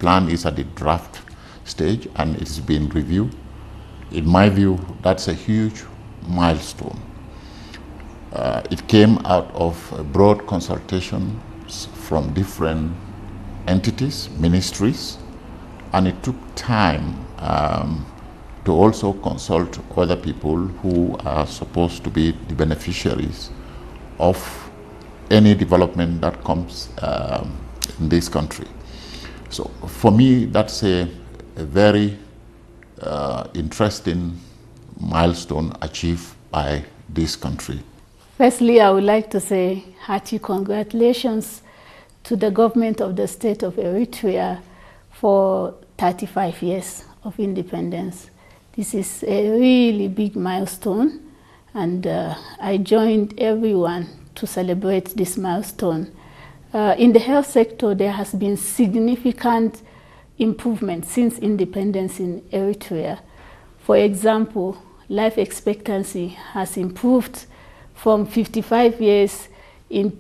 plan is at the draft stage and it's been reviewed. In my view, that's a huge milestone. It came out of broad consultations from different entities, ministries, and it took time to also consult other people who are supposed to be the beneficiaries of any development that comes in this country. So for me, that's a very interesting milestone achieved by this country. Firstly, I would like to say hearty congratulations to the government of the state of Eritrea for 35 years of independence. This is a really big milestone, and I joined everyone to celebrate this milestone. In the health sector, there has been significant improvement since independence in Eritrea. For example, life expectancy has improved from 55 years in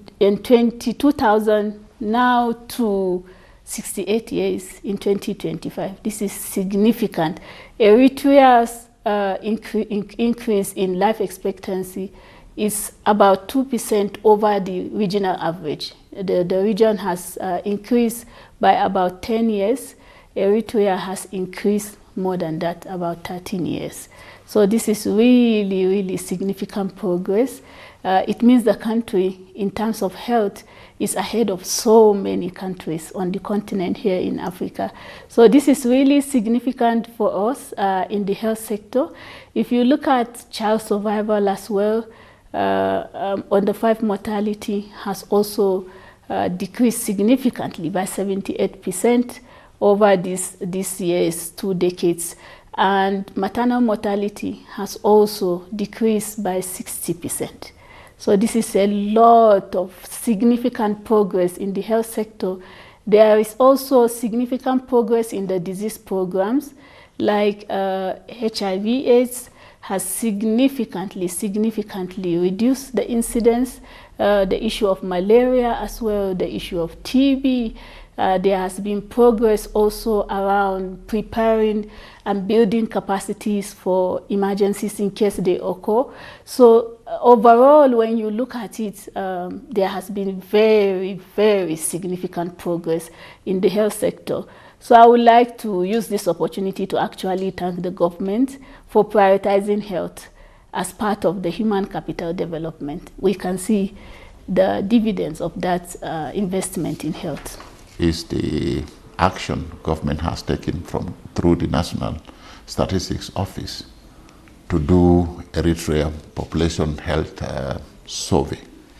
2000 now to 68 years in 2025. This is significant. Eritrea's increase in life expectancy is about 2% over the regional average. The region has increased by about 10 years. Eritrea has increased more than that, about 13 years. So this is really, really significant progress. It means the country, in terms of health, is ahead of so many countries on the continent here in Africa. So this is really significant for us in the health sector. If you look at child survival as well, under 5 mortality has also decreased significantly by 78% over these years, 2 decades. And maternal mortality has also decreased by 60%. So this is a lot of significant progress in the health sector. There is also significant progress in the disease programs, like HIV/AIDS has significantly reduced the incidence, the issue of malaria as well, the issue of TB. There has been progress also around preparing and building capacities for emergencies in case they occur. So overall, when you look at it, there has been very, very significant progress in the health sector. So I would like to use this opportunity to actually thank the government for prioritizing health as part of the human capital development. We can see the dividends of that investment in health. Is the action government has taken through the National Statistics Office to do Eritrea population health survey.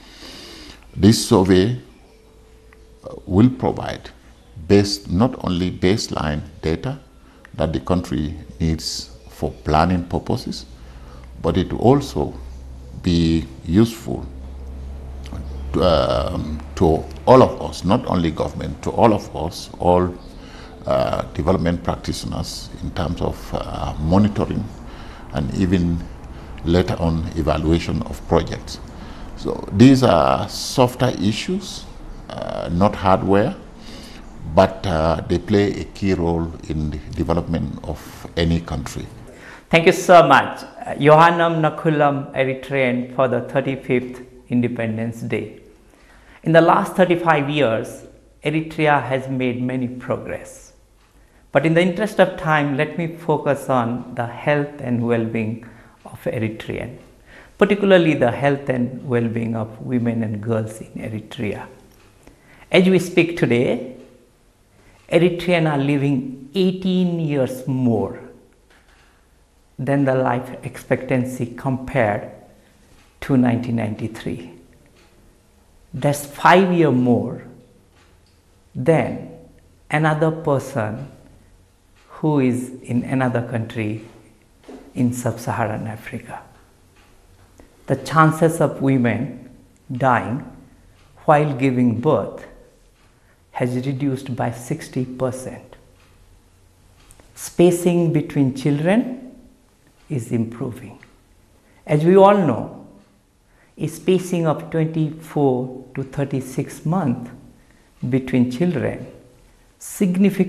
This survey will provide not only baseline data that the country needs for planning purposes, but it will also be useful to all of us, not only government, to all of us, all development practitioners in terms of monitoring and even later on evaluation of projects. So these are softer issues, not hardware, but they play a key role in the development of any country. Thank you so much, Yohanam Nakulam Eritrean, for the 35th Independence Day. In the last 35 years, Eritrea has made many progress. But in the interest of time, let me focus on the health and well-being of Eritrean, particularly the health and well-being of women and girls in Eritrea. As we speak today, Eritreans are living 18 years more than the life expectancy compared to 1993. That's 5 years more than another person who is in another country in sub-Saharan Africa. The chances of women dying while giving birth has reduced by 60%. Spacing between children is improving. As we all know, a spacing of 24 to 36 months between children significantly